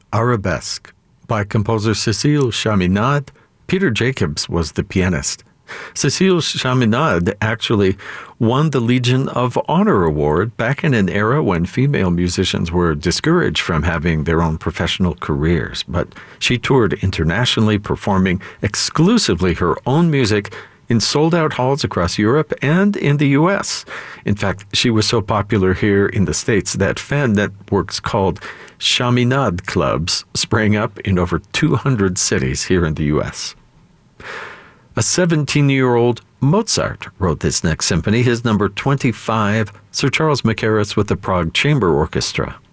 Arabesque by composer Cécile Chaminade. Peter Jacobs was the pianist. Cécile Chaminade actually won the Legion of Honor Award back in an era when female musicians were discouraged from having their own professional careers. But she toured internationally, performing exclusively her own music in sold-out halls across Europe and in the U.S. In fact, she was so popular here in the States that fan networks called Chaminade clubs sprang up in over 200 cities here in the U.S. A 17-year-old Mozart wrote this next symphony, his number 25, Sir Charles Mackerras with the Prague Chamber Orchestra.